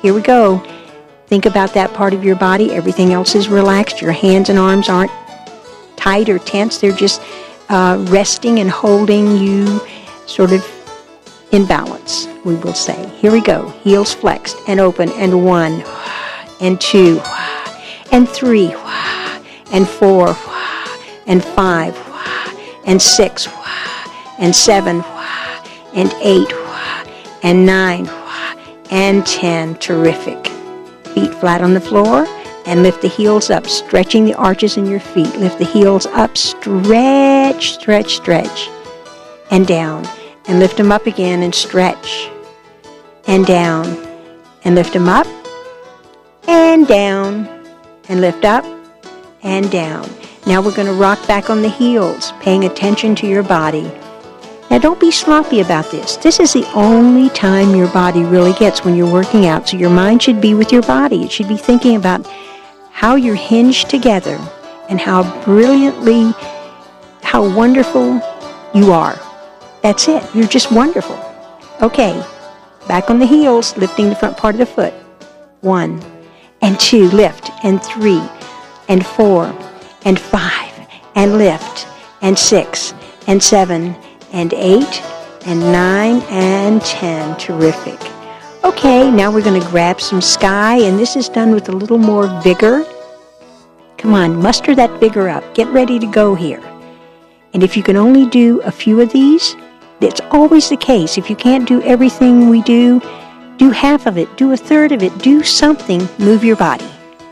Here we go. Think about that part of your body. Everything else is relaxed. Your hands and arms aren't tight or tense. They're just resting and holding you sort of in balance, we will say. Here we go. Heels flexed and open, and 1 and 2 and 3 and 4 and 5 and 6 and 7 and 8 and 9 and 10. Terrific. Feet flat on the floor, and lift the heels up, stretching the arches in your feet. Lift the heels up, stretch, stretch, stretch, and down. And lift them up again and stretch, and down. And lift them up, and down. And lift up, and down. Now we're going to rock back on the heels, paying attention to your body. Now don't be sloppy about this. This is the only time your body really gets when you're working out. So your mind should be with your body. It should be thinking about how you're hinged together and how brilliantly, how wonderful you are. That's it. You're just wonderful. Okay, back on the heels, lifting the front part of the foot. 1 and 2, lift, and 3 and 4 and 5 and lift, and 6 and 7 and 8 and 9 and 10. Terrific. Okay, now we're going to grab some sky, and this is done with a little more vigor. Come on, muster that vigor up. Get ready to go here. And if you can only do a few of these, it's always the case. If you can't do everything we do half of it, do a third of it, do something, move your body.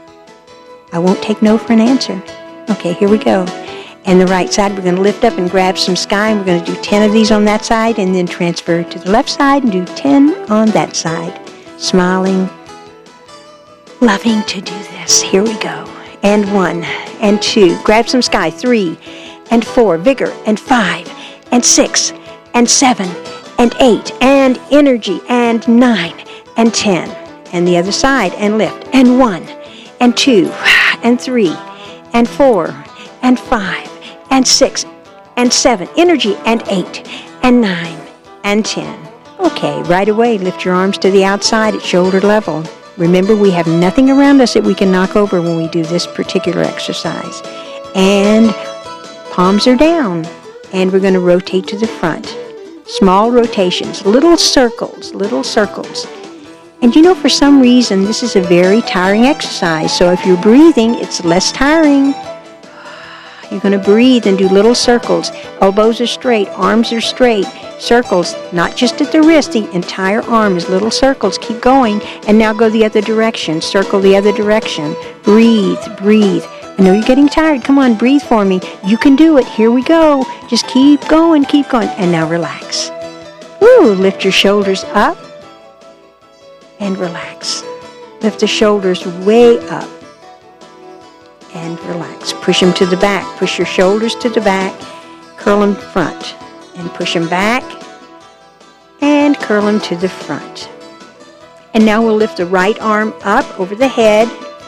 I won't take no for an answer. Okay, here we go. And the right side, we're going to lift up and grab some sky, and we're going to do 10 of these on that side, and then transfer to the left side and do 10 on that side. Smiling, loving to do this. Here we go. And 1 and 2. Grab some sky. 3 and 4. Vigor. And 5 and 6 and 7 and 8 and energy, and 9 and 10. And the other side, and lift. And 1 and 2 and 3 and 4 and 5 and 6 and 7. Energy, and 8 and 9 and 10. Okay, right away, lift your arms to the outside at shoulder level. Remember, we have nothing around us that we can knock over when we do this particular exercise. And palms are down, and we're going to rotate to the front. Small rotations, little circles, little circles. And you know, for some reason, this is a very tiring exercise. So if you're breathing, it's less tiring. You're going to breathe and do little circles. Elbows are straight, arms are straight. Circles, not just at the wrist, the entire arm is little circles. Keep going. And now go the other direction. Circle the other direction. Breathe, breathe. I know you're getting tired. Come on, breathe for me. You can do it. Here we go. Just keep going, keep going. And now relax. Woo, lift your shoulders up and relax. Lift the shoulders way up and relax. Push them to the back. Push your shoulders to the back. Curl them front. And push them back. And curl them to the front. And now we'll lift the right arm up over the head.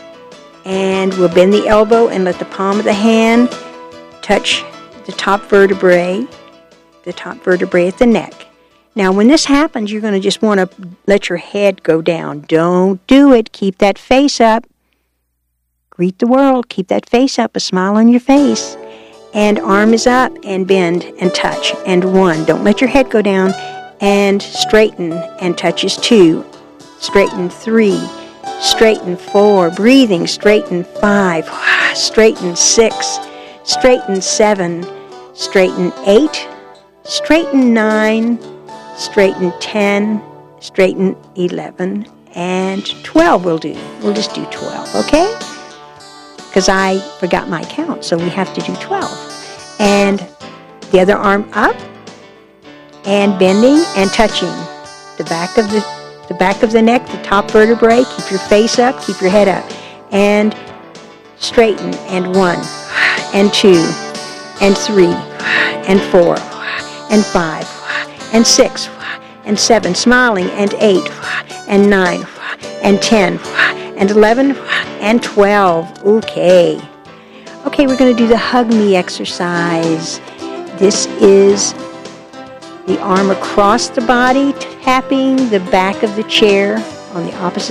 And we'll bend the elbow and let the palm of the hand touch the top vertebrae at the neck. Now, when this happens, you're going to just want to let your head go down. Don't do it. Keep that face up. Greet the world. Keep that face up, a smile on your face. And arm is up, and bend, and touch. And 1. Don't let your head go down. And straighten, and touches 2. Straighten 3. Straighten 4. Breathing. Straighten 5. Straighten 6. Straighten 7. Straighten 8. Straighten 9. Straighten 10. Straighten 11. And 12 we'll do. We'll just do 12, okay? Because I forgot my count, so we have to do 12. And the other arm up, and bending and touching the back of the neck, the top vertebrae. Keep your face up, keep your head up. And straighten, and 1, and 2, and 3, and 4, and 5, and 6, and 7, smiling, and 8, and 9, and 10, and 11, and 12. Okay. Okay, we're going to do the hug me exercise. This is the arm across the body, tapping the back of the chair on the opposite